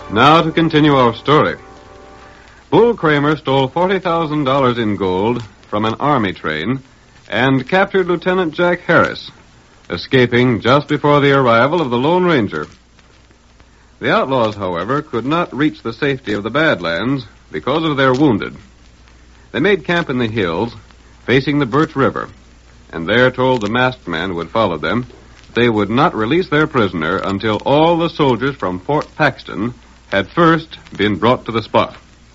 Now to continue our story. Bull Kramer stole $40,000 in gold from an army train and captured Lieutenant Jack Harris, escaping just before the arrival of the Lone Ranger. The outlaws, however, could not reach the safety of the Badlands because of their wounded. They made camp in the hills, facing the Birch River, and there told the masked man who had followed them they would not release their prisoner until all the soldiers from Fort Paxton had first been brought to the spot.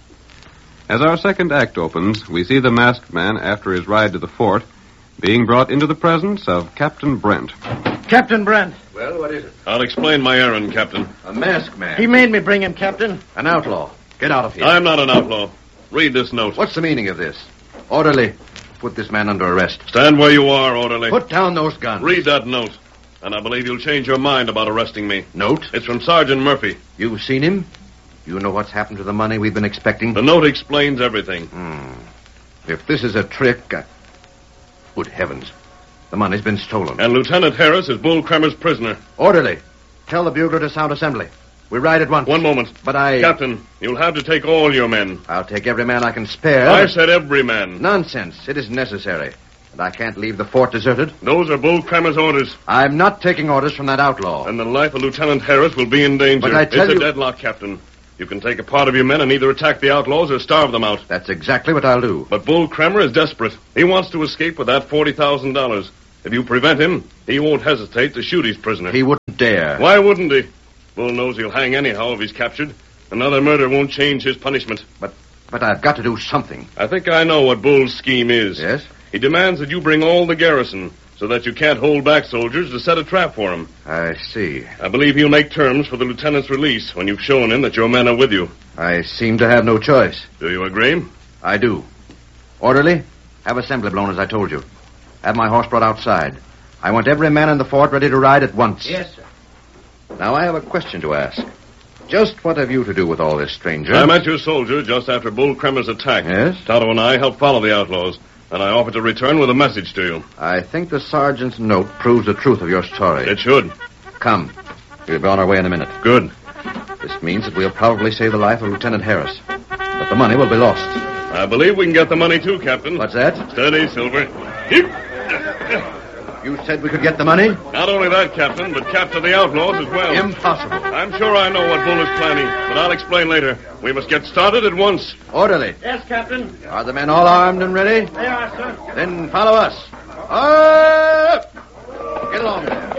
As our second act opens, we see the masked man, after his ride to the fort, being brought into the presence of Captain Brent. Captain Brent. Well, what is it? I'll explain my errand, Captain. A masked man. He made me bring him, Captain. An outlaw. Get out of here. I'm not an outlaw. Read this note. What's the meaning of this? Orderly, put this man under arrest. Stand where you are, orderly. Put down those guns. Read that note. And I believe you'll change your mind about arresting me. Note? It's from Sergeant Murphy. You've seen him? You know what's happened to the money we've been expecting? The note explains everything. If this is a trick, good heavens. The money's been stolen. And Lieutenant Harris is Bull Kramer's prisoner. Orderly, tell the bugler to sound assembly. We ride at once. One moment. But Captain, you'll have to take all your men. I'll take every man I can spare. I said every man. Nonsense. It isn't necessary. And I can't leave the fort deserted. Those are Bull Kramer's orders. I'm not taking orders from that outlaw. And the life of Lieutenant Harris will be in danger. But I tell It's a deadlock, Captain. You can take a part of your men and either attack the outlaws or starve them out. That's exactly what I'll do. But Bull Kramer is desperate. He wants to escape with that $40,000. If you prevent him, he won't hesitate to shoot his prisoner. He wouldn't dare. Why wouldn't he? Bull knows he'll hang anyhow if he's captured. Another murder won't change his punishment. But I've got to do something. I think I know what Bull's scheme is. Yes? He demands that you bring all the garrison so that you can't hold back soldiers to set a trap for him. I see. I believe he'll make terms for the lieutenant's release when you've shown him that your men are with you. I seem to have no choice. Do you agree? I do. Orderly, have assembly blown as I told you. Have my horse brought outside. I want every man in the fort ready to ride at once. Yes, sir. Now, I have a question to ask. Just what have you to do with all this, stranger? I met your soldier just after Bull Kramer's attack. Yes? Tonto and I helped follow the outlaws, and I offered to return with a message to you. I think the sergeant's note proves the truth of your story. It should. Come. We'll be on our way in a minute. Good. This means that we'll probably save the life of Lieutenant Harris. But the money will be lost. I believe we can get the money too, Captain. What's that? Steady, Silver. You said we could get the money? Not only that, Captain, but capture the outlaws as well. Impossible. I'm sure I know what Bull is planning, but I'll explain later. We must get started at once. Orderly. Yes, Captain. Are the men all armed and ready? They are, sir. Then follow us. Up! Get along there.